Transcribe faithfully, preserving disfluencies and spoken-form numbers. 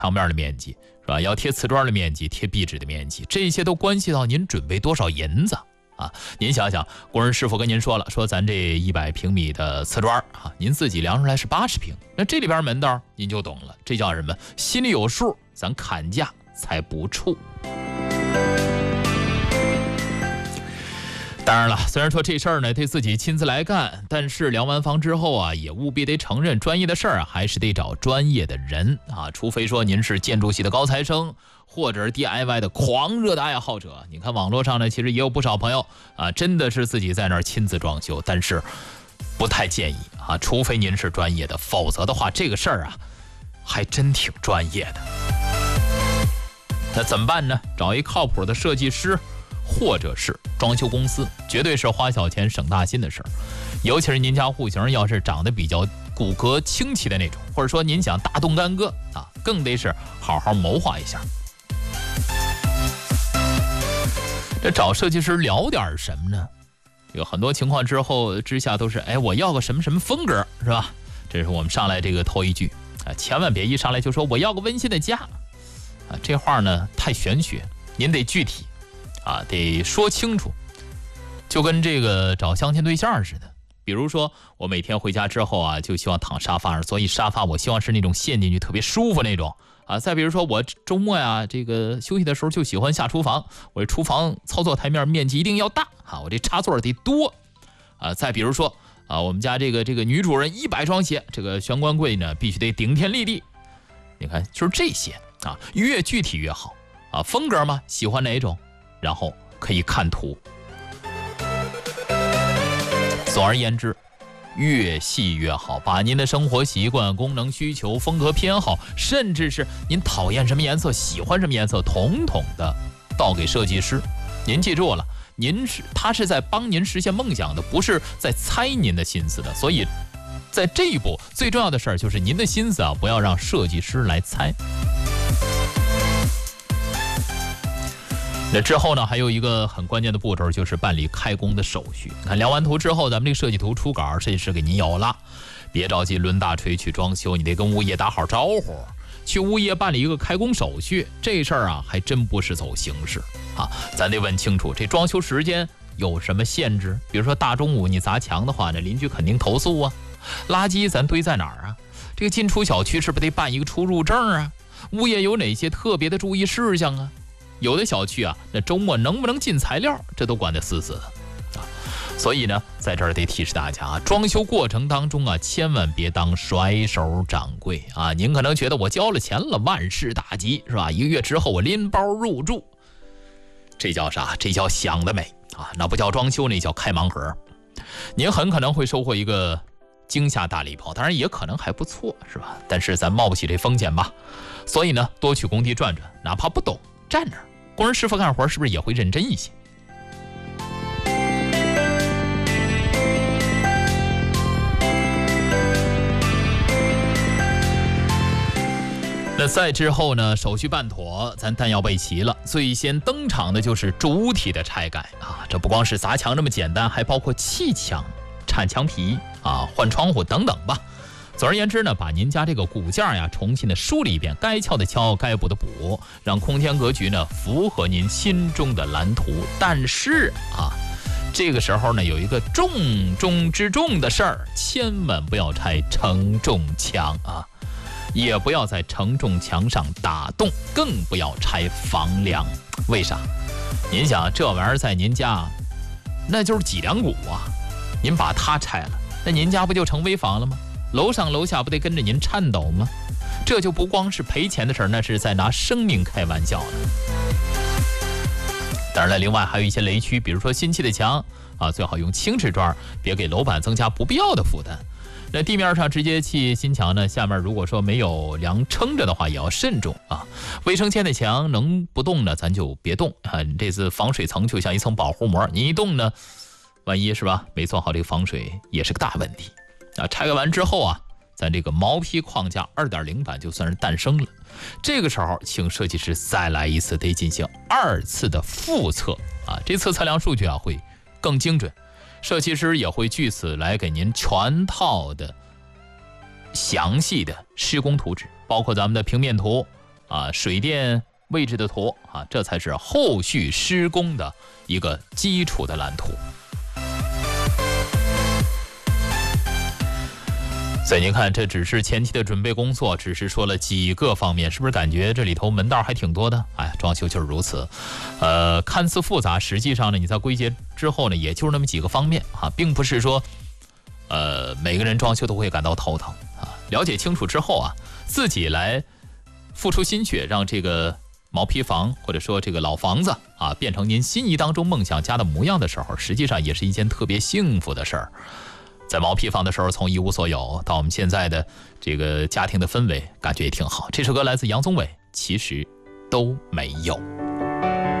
墙面的面积，是吧？要贴瓷砖的面积，贴壁纸的面积，这些都关系到您准备多少银子啊！您想想，工人师傅跟您说了，说咱这一百平米的瓷砖啊，您自己量出来是八十平，那这里边门道您就懂了，这叫什么？心里有数，咱砍价才不怵。当然了，虽然说这事儿呢得自己亲自来干，但是量完房之后啊，也务必得承认，专业的事儿啊还是得找专业的人啊。除非说您是建筑系的高材生，或者是 D I Y 的狂热的爱好者。你看网络上呢，其实也有不少朋友啊，真的是自己在那儿亲自装修，但是不太建议啊，除非您是专业的，否则的话，这个事儿啊还真挺专业的。那怎么办呢？找一靠谱的设计师。或者是装修公司，绝对是花小钱省大心的事儿。尤其是您家户型要是长得比较骨骼清奇的那种，或者说您想大动干戈啊，更得是好好谋划一下。这找设计师聊点什么呢？有很多情况之后之下都是，哎，我要个什么什么风格，是吧？这是我们上来这个头一句啊，千万别一上来就说我要个温馨的家啊，这话呢太玄学，您得具体。啊，得说清楚，就跟这个找相亲对象似的。比如说，我每天回家之后啊，就希望躺沙发上，所以沙发我希望是那种陷进去特别舒服那种啊。再比如说，我周末呀，这个休息的时候就喜欢下厨房，我这厨房操作台面面积一定要大啊，我这插座得多啊。再比如说啊，我们家这个这个女主人一百双鞋，这个玄关柜呢必须得顶天立地。你看，就是这些啊，越具体越好啊。风格嘛，喜欢哪种？然后可以看图。总而言之，越细越好，把您的生活习惯、功能需求、风格偏好，甚至是您讨厌什么颜色、喜欢什么颜色，统统的倒给设计师。您记住了，您是他是在帮您实现梦想的，不是在猜您的心思的。所以，在这一步最重要的事儿就是您的心思啊，不要让设计师来猜。那之后呢，还有一个很关键的步骤，就是办理开工的手续。看量完图之后，咱们这个设计图初稿，设计师给您有了，别着急抡大锤去装修，你得跟物业打好招呼，去物业办理一个开工手续。这事儿啊，还真不是走形式啊，咱得问清楚这装修时间有什么限制。比如说大中午你砸墙的话，那邻居肯定投诉啊。垃圾咱堆在哪儿啊？这个进出小区是不是得办一个出入证啊？物业有哪些特别的注意事项啊？有的小区啊，那周末能不能进材料，这都管得死死的啊。所以呢，在这儿得提示大家啊，装修过程当中啊，千万别当甩手掌柜啊。您可能觉得我交了钱了，万事大吉是吧？一个月之后我拎包入住，这叫啥？这叫想得美啊！那不叫装修，那叫开盲盒。您很可能会收获一个惊吓大礼包，当然也可能还不错是吧？但是咱冒不起这风险吧。所以呢，多去工地转转，哪怕不懂，站着。工人师傅干活是不是也会认真一些？那再之后呢，手续办妥，咱弹药备齐了，最先登场的就是主体的拆改啊！这不光是砸墙这么简单，还包括砌墙、铲墙皮啊、换窗户等等吧。总而言之呢，把您家这个骨架呀重新的梳理一遍，该敲的敲，该补的补，让空间格局呢符合您心中的蓝图。但是啊，这个时候呢有一个重中之重的事儿，千万不要拆承重墙啊，也不要在承重墙上打洞，更不要拆房梁。为啥？您想这玩意儿在您家那就是脊梁骨啊，您把它拆了，那您家不就成危房了吗？楼上楼下不得跟着您颤抖吗？这就不光是赔钱的事儿，那是在拿生命开玩笑呢。当然了，另外还有一些雷区，比如说新砌的墙啊，最好用轻质砖，别给楼板增加不必要的负担。那地面上直接砌新墙呢，下面如果说没有梁撑着的话，也要慎重啊。卫生间的墙能不动呢，咱就别动啊。这次防水层就像一层保护膜，你一动呢，万一是吧，没做好这个防水，也是个大问题。啊，拆开完之后啊，咱这个毛坯框架 二点零 版就算是诞生了。这个时候请设计师再来一次，得进行二次的复测啊，这次测量数据啊会更精准，设计师也会据此来给您全套的详细的施工图纸，包括咱们的平面图啊，水电位置的图啊，这才是后续施工的一个基础的蓝图。所以您看，这只是前期的准备工作，只是说了几个方面，是不是感觉这里头门道还挺多的？哎，装修就是如此，呃，看似复杂，实际上呢，你在归结之后呢，也就是那么几个方面啊，并不是说，呃，每个人装修都会感到头疼啊。了解清楚之后啊，自己来付出心血，让这个毛坯房或者说这个老房子啊，变成您心仪当中梦想家的模样的时候，实际上也是一件特别幸福的事儿。在毛坯房的时候，从一无所有到我们现在的这个家庭的氛围，感觉也挺好。这首歌来自杨宗纬，其实都没有。